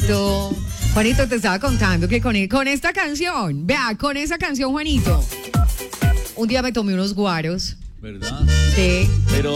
Juanito. Juanito, te estaba contando que con esta canción, vea, con esa canción, Juanito, un día me tomé unos guaros. ¿Verdad? Sí.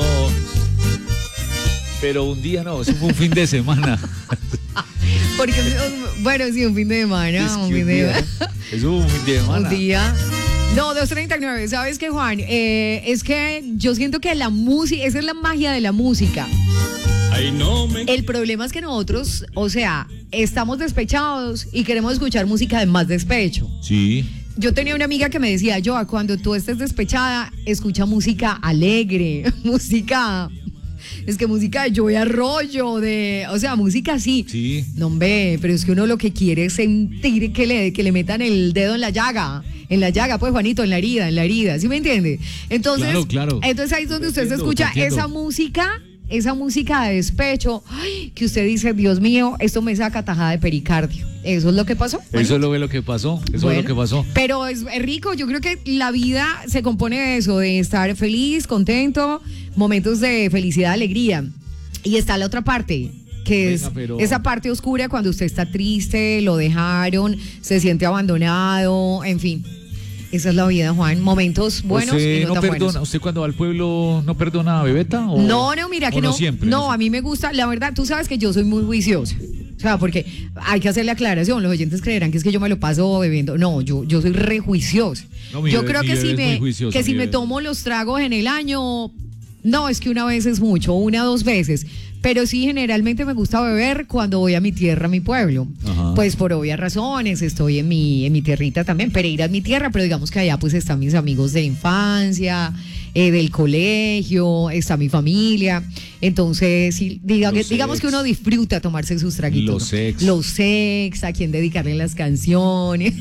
Pero un día no, eso fue un fin de semana. Porque, bueno, sí, un fin de semana. Es que un fin de semana. Eso fue un fin de semana. Un día. No, 2:39. ¿Sabes qué, Juan? Es que yo siento que la música, esa es la magia de la música. El problema es que nosotros, o sea, estamos despechados y queremos escuchar música de más despecho. Sí. Yo tenía una amiga que me decía, Joa, cuando tú estés despechada, escucha música alegre, música de Joey Arroyo, o sea, música así. Sí. No, hombre, pero es que uno lo que quiere es sentir que le metan el dedo en la llaga, pues, Juanito, en la herida, ¿sí me entiende? Entonces, claro. Entonces ahí es donde usted se escucha esa música de despecho, que usted dice, Dios mío, esto me saca tajada de pericardio. ¿Eso es lo que pasó? Bueno, eso es lo que pasó. Pero es rico, yo creo que la vida se compone de eso, de estar feliz, contento, momentos de felicidad, alegría. Y está la otra parte, que es esa parte oscura cuando usted está triste, lo dejaron, se siente abandonado, en fin. Esa es la vida, Juan. Momentos buenos y no tan buenos. ¿Usted cuando va al pueblo no perdona a Bebeta? No, mira que no. Siempre, no, a mí me gusta, la verdad, tú sabes que yo soy muy juiciosa. O sea, porque hay que hacerle aclaración. Los oyentes creerán que es que yo me lo paso bebiendo. No, yo soy re juiciosa. No, yo creo que si me tomo los tragos en el año, no, es que una vez es mucho, 1 o 2 veces. Pero sí, generalmente me gusta beber cuando voy a mi tierra, a mi pueblo. Ajá. Pues por obvias razones, estoy en mi tierrita también. Pereira es mi tierra, pero digamos que allá pues están mis amigos de infancia, del colegio, está mi familia. Entonces, sí, digamos que uno disfruta tomarse sus traguitos. Los sex, a quien dedicarle las canciones.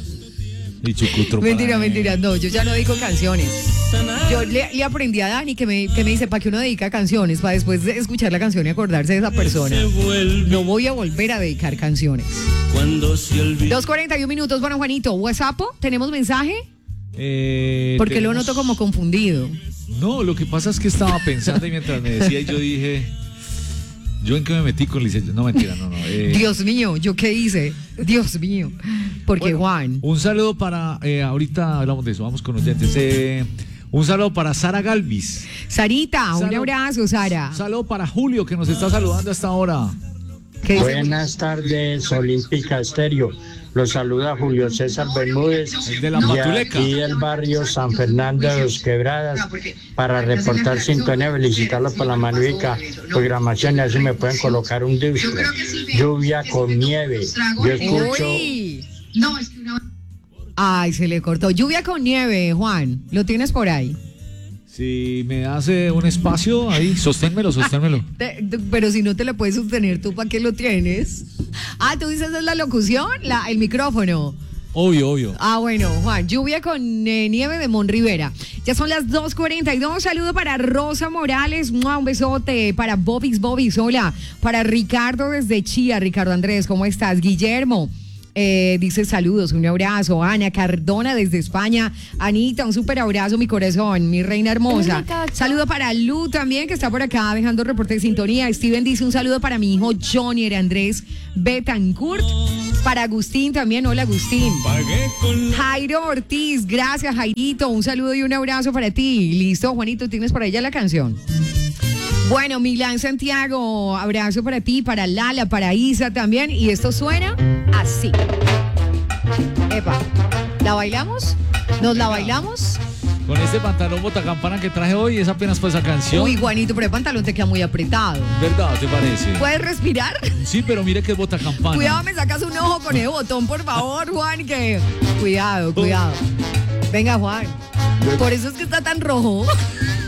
Mentira, no, yo ya no dedico canciones. Yo le aprendí a Dani que me dice, ¿para qué uno dedica canciones? Para después de escuchar la canción y acordarse de esa persona. No voy a volver a dedicar canciones. 2:41 minutos, bueno, Juanito, ¿WhatsApp? ¿Tenemos mensaje? Porque lo noto como confundido. No, lo que pasa es que estaba pensando y mientras me decía y yo dije... ¿Yo en qué me metí con licencia? No, mentira, no. Dios mío, ¿yo qué hice? Dios mío. Porque, bueno, Juan. Un saludo para, ahorita hablamos de eso, vamos con oyentes. Un saludo para Sara Galvis. Sarita, un abrazo, Sara. Un saludo para Julio, que nos está saludando hasta ahora. Buenas tardes, Olímpica Estéreo. Los saluda Julio César Bermúdez, de la Matuleca, y del barrio San Fernando de Los Quebradas, para reportar sintonía, felicitarlos por la magnífica programación, y así me pueden colocar un disco. Lluvia con nieve. Yo escucho. Ay, se le cortó. Lluvia con nieve, Juan. ¿Lo tienes por ahí? Si me hace un espacio ahí, sosténmelo. Pero si no te lo puedes sostener, ¿tú para qué lo tienes? Ah, tú dices es la locución, el micrófono. Obvio. Ah, bueno, Juan, lluvia con nieve de Mon Rivera. Ya son las 2:42. Saludo para Rosa Morales. Un besote para Bobis. Hola. Para Ricardo desde Chía. Ricardo Andrés, ¿cómo estás? Guillermo. Dice saludos, un abrazo. Ana Cardona desde España. Anita, un súper abrazo, mi corazón, mi reina hermosa. Saludo para Lu también, que está por acá dejando reporte de sintonía. Steven dice un saludo para mi hijo Johnny Andrés Betancourt. Para Agustín también, hola Agustín. Jairo Ortiz, gracias Jairito, un saludo y un abrazo para ti. Listo, Juanito, ¿tienes por ella la canción? Bueno, Milán Santiago, abrazo para ti, para Lala, para Isa también. Y esto suena así. Epa, ¿la bailamos? ¿Nos la bailamos? Con este pantalón botacampana que traje hoy, es apenas para esa canción. Uy, Juanito, pero el pantalón te queda muy apretado. ¿Verdad? ¿Te parece? ¿Puedes respirar? Sí, pero mire que es botacampana. Cuidado, me sacas un ojo con el botón, por favor, Juan, que... Cuidado. Venga, Juan. Por eso es que está tan rojo.